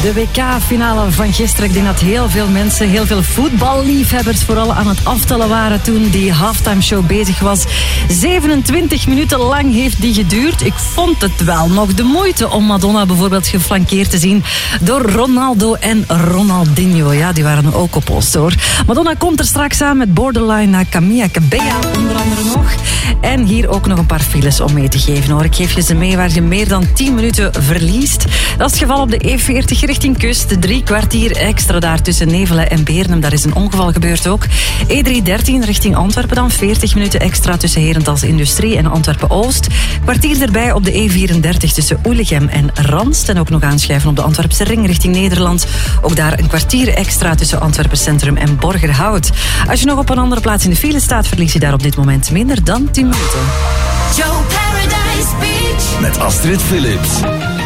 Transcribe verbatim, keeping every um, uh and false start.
De W K-finale van gisteren. Ik denk dat heel veel mensen, heel veel voetballiefhebbers vooral aan het aftellen waren toen die halftime show bezig was. zevenentwintig minuten lang heeft die geduurd. Ik vond het wel nog de moeite om Madonna bijvoorbeeld geflankeerd te zien door Ronaldo en Ronaldinho. Ja, die waren ook op post hoor. Madonna komt er straks aan met Borderline naar Camilla Cabello onder andere nog. En hier ook nog een paar files om mee te geven hoor. Ik geef je ze mee waar je meer dan tien minuten verliest. Dat is het geval op de E veertig richting kust. Drie kwartier extra daar tussen Nevelen en Beernem. Daar is een ongeval gebeurd ook. E driehonderddertien richting Antwerpen dan. veertig minuten extra tussen Herentals Industrie en Antwerpen-Oost. Kwartier erbij op de E vierendertig tussen Oelegem en Ranst. En ook nog aanschuiven op de Antwerpse ring richting Nederland. Ook daar een kwartier extra tussen Antwerpen Centrum en Borgerhout. Als je nog op een andere plaats in de file staat, verlies je daar op dit moment minder dan tien minuten. Joe Paradise Beach met Astrid Philips.